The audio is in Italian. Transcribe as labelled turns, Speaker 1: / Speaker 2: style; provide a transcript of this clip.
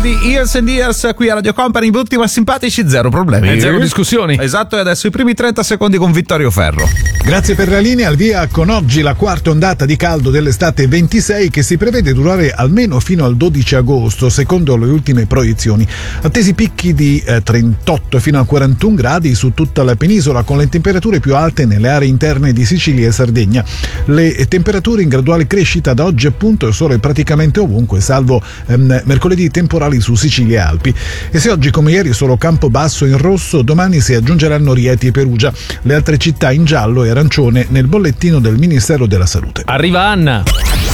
Speaker 1: di Years and Years qui a Radio Company, butti ma simpatici, zero problemi.
Speaker 2: Zero discussioni.
Speaker 1: Esatto, e adesso i primi 30 secondi con Vittorio Ferro.
Speaker 3: Grazie per la linea, al via con oggi la quarta ondata di caldo dell'estate 26 che si prevede durare almeno fino al 12 agosto secondo le ultime proiezioni. Attesi picchi di 38 fino a 41 gradi su tutta la penisola, con le temperature più alte nelle aree interne di Sicilia e Sardegna. Le temperature in graduale crescita da oggi appunto e sole praticamente ovunque, salvo mercoledì temporali su Sicilia e Alpi. E se oggi come ieri solo Campobasso in rosso, domani si aggiungeranno Rieti e Perugia, le altre città in giallo e arancione nel bollettino del Ministero della Salute.
Speaker 2: Arriva Anna.